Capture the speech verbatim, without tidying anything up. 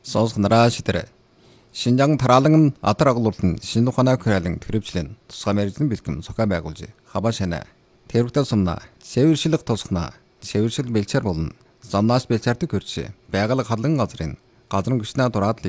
Сонсох нараа шидэрэ. Шинжаан тараалан атар агуулсан шинэ ухаанаа хөрөлн төрөвчлэн тусгай мэрэгжлийн бэлтгэм сохио байгуулж хава шана тэрвэгтэй сумна сэвэршлэг тусгана сэвэршил бэлчээр болно. Замнаас бэлчээрдэг хөрч байгаль халан газрын газрын гүшнээ дураад